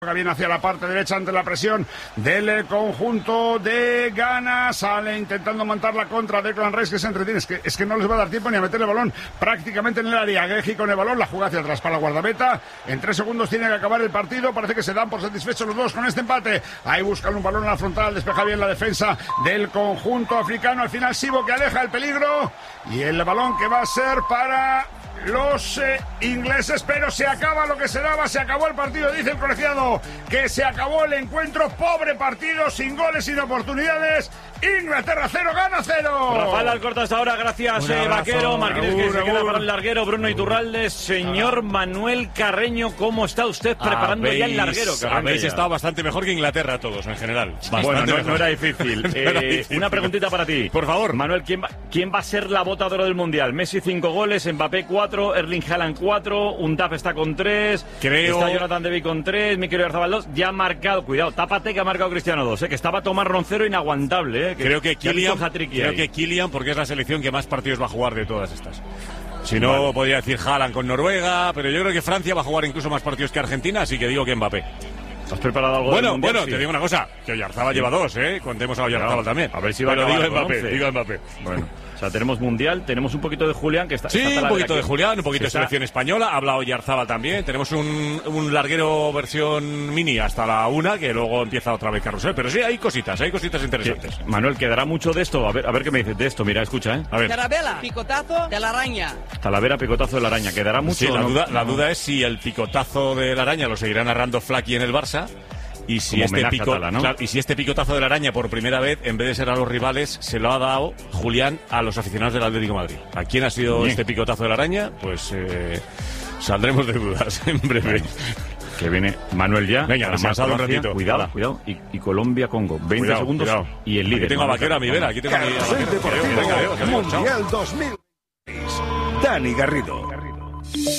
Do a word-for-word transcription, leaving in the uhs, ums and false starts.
Viene hacia la parte derecha ante la presión del conjunto de Ghana. Sale intentando montar la contra de Declan Rice, que se entretiene. Es que, es que no les va a dar tiempo ni a meter el balón prácticamente en el área. Geji con el balón, la juega hacia atrás para la guardameta. En tres segundos tiene que acabar el partido. Parece que se dan por satisfechos los dos con este empate. Ahí buscan un balón a la frontal, despeja bien la defensa del conjunto africano. Al final Sibo que aleja el peligro. Y el balón que va a ser para los eh, ingleses, pero se acaba lo que se daba, se acabó el partido, dice el colegiado, que se acabó el encuentro, pobre partido, sin goles, sin oportunidades. Inglaterra cero, Ghana cero. Rafael Alcorta hasta ahora, gracias eh, Vaquero, Marquínez que se queda para el larguero, Bruno Iturralde, señor Manuel Carreño, ¿cómo está usted preparando habéis, ya el larguero? Habéis estado bastante mejor que Inglaterra todos, en general. Bueno, no, no era difícil. no era eh, difícil. Una preguntita para ti. Por favor. Manuel, ¿quién va, ¿quién va a ser la bota de oro del Mundial? Messi cinco goles, Mbappé cuatro, Erling Haaland cuatro, Undaf está con tres, Creo... está Jonathan David con tres, Mikel Oyarzabal dos, ya ha marcado, cuidado, tápate que ha marcado Cristiano dos, eh, que estaba Tomás Roncero inaguantable. Eh, que creo que Kylian, creo que Kylian, porque es la selección que más partidos va a jugar de todas estas. Si no, vale. Podría decir Haaland con Noruega, pero yo creo que Francia va a jugar incluso más partidos que Argentina, así que digo que Mbappé. ¿Has preparado algo? Bueno, mundial, bueno, sí. te digo una cosa, que Oyarzabal sí. lleva dos, ¿eh? Contemos a Oyarzabal claro. también. A ver si va pero a digo acabar Mbappé, digo Mbappé. Bueno. O sea, tenemos Mundial, tenemos un poquito de Julián, que está... Sí, está un poquito de aquí. Julián, un poquito de está... selección española, ha hablado Oyarzabal también, tenemos un, un larguero versión mini hasta la una, que luego empieza otra vez Carrusel, pero sí, hay cositas, hay cositas interesantes. Sí. Manuel, ¿quedará mucho de esto? A ver, a ver qué me dices de esto, mira, escucha, ¿eh? A ver. Talavera, picotazo de la araña. Talavera, picotazo de la araña, ¿quedará mucho? Sí, la, no? duda, no. la duda es si el picotazo de la araña lo seguirá narrando Flaky en el Barça. Y si, este pico, tala, ¿no? claro, y si este picotazo de la araña por primera vez, en vez de ser a los rivales, se lo ha dado Julián a los aficionados del Atlético de Madrid. ¿A quién ha sido Bien. este picotazo de la araña? Pues eh, saldremos de dudas en breve. Que viene Manuel ya. Venga, descansado un ratito. Cuidado, Hala. cuidado. Y, y Colombia-Congo. veinte cuidado, segundos cuidado. y el líder. Aquí tengo a Vaquero a mi vera. Aquí tengo a mi Mundial dos mil seis. Dani Garrido.